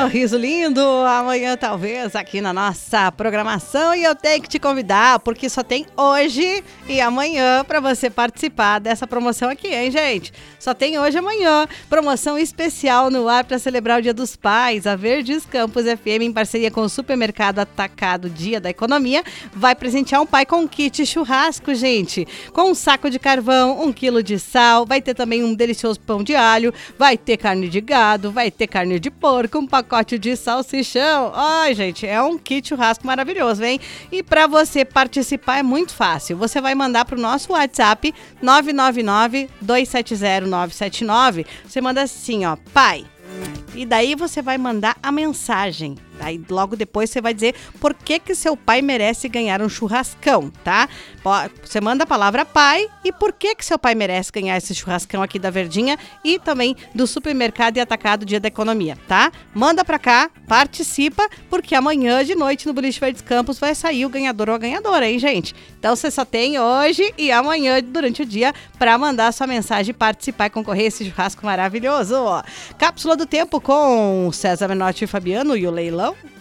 sorriso lindo, amanhã talvez aqui na nossa programação, e eu tenho que te convidar, porque só tem hoje e amanhã para você participar dessa promoção aqui, hein, gente? Só tem hoje e amanhã, promoção especial no ar para celebrar o Dia dos Pais. A Verdes Campus FM, em parceria com o Supermercado Atacado Dia da Economia, vai presentear um pai com um kit churrasco, gente, com um saco de carvão, 1 quilo de sal, vai ter também um delicioso pão de alho, vai ter carne de gado, vai ter carne de porco, um pacote de salsichão. Ai, gente, é um kit churrasco maravilhoso, hein? E para você participar é muito fácil. Você vai mandar pro nosso WhatsApp 999-270-979. Você manda assim, ó, pai. E daí você vai mandar a mensagem. Aí logo depois você vai dizer por que seu pai merece ganhar um churrascão, tá? Você manda a palavra pai e por que seu pai merece ganhar esse churrascão aqui da Verdinha e também do Supermercado e Atacado Dia da Economia, tá? Manda pra cá, participa, porque amanhã de noite no Boliche Verdes Campos vai sair o ganhador ou a ganhadora, hein, gente? Então você só tem hoje e amanhã durante o dia pra mandar sua mensagem, participar e concorrer a esse churrasco maravilhoso. Cápsula do Tempo com César Menotti e Fabiano e o leilão.